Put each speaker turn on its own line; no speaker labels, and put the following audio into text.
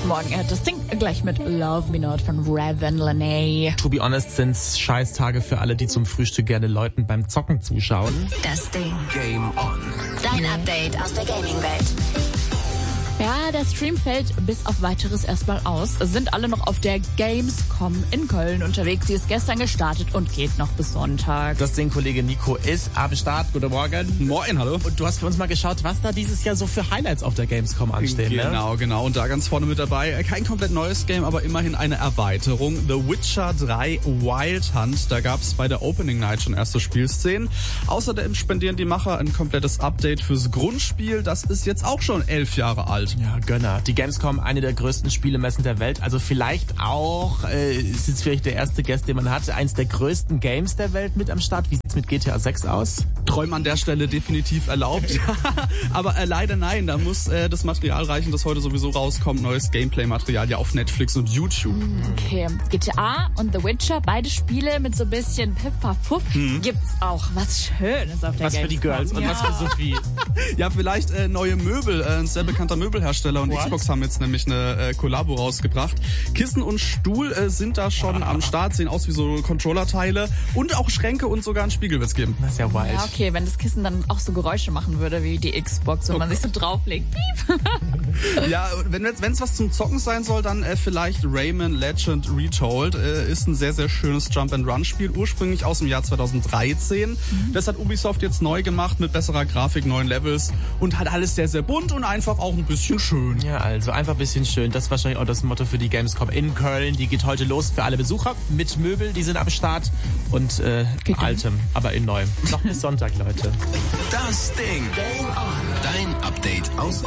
Guten Morgen, das Ding gleich mit Love Me Not von Raven Lene.
To be honest sind's Scheißtage für alle, die zum Frühstück gerne Leuten beim Zocken zuschauen.
Das Ding.
Game on.
Dein Update aus der Gaming-Welt.
Ja, der Stream fällt bis auf Weiteres erstmal aus. Es sind alle noch auf der Gamescom in Köln unterwegs. Sie ist gestern gestartet und geht noch bis Sonntag.
Das Ding-Kollege Nico ist am Start. Guten Morgen.
Moin, hallo.
Und du hast für uns mal geschaut, was da dieses Jahr so für Highlights auf der Gamescom anstehen.
Genau. Und da ganz vorne mit dabei, kein komplett neues Game, aber immerhin eine Erweiterung. The Witcher 3 Wild Hunt. Da gab's bei der Opening Night schon erste Spielszenen. Außerdem spendieren die Macher ein komplettes Update fürs Grundspiel. Das ist jetzt auch schon 11 Jahre alt.
Ja, Gönner. Die Gamescom, eine der größten Spielemessen der Welt. Also vielleicht auch, ist jetzt vielleicht der erste Gast, den man hatte, eins der größten Games der Welt mit am Start. Wie sieht's mit GTA 6 aus?
Träumen an der Stelle definitiv erlaubt. Aber leider nein, da muss das Material reichen, das heute sowieso rauskommt. Neues Gameplay-Material ja auf Netflix und YouTube.
Okay, GTA und The Witcher, beide Spiele mit so ein bisschen Pifferfuff. Gibt's auch was Schönes auf der Gamescom.
Was für die Girls und was für Sophie.
Ja, vielleicht neue Möbel. Ein sehr bekannter Möbelhersteller und Xbox haben jetzt nämlich eine Kollabo rausgebracht. Kissen und Stuhl sind da schon am Start, sehen aus wie so Controllerteile und auch Schränke und sogar einen Spiegel wird's geben.
Das ist ja wild.
Ja, okay, wenn das Kissen dann auch so Geräusche machen würde wie die Xbox, wenn man sich so drauflegt. Piep.
Ja, wenn's was zum Zocken sein soll, dann vielleicht Rayman Legend Retold. Ist ein sehr, sehr schönes Jump-and-Run-Spiel, ursprünglich aus dem Jahr 2013. Das hat Ubisoft jetzt neu gemacht mit besserer Grafik, neuen Levels und hat alles sehr, sehr bunt und einfach auch ein bisschen schön.
Ja, also einfach ein bisschen schön. Das ist wahrscheinlich auch das Motto für die Gamescom in Köln. Die geht heute los für alle Besucher mit Möbel, die sind am Start und altem, aber in neuem. Noch bis Sonntag, Leute.
Das Ding. Game on. Dein Update aus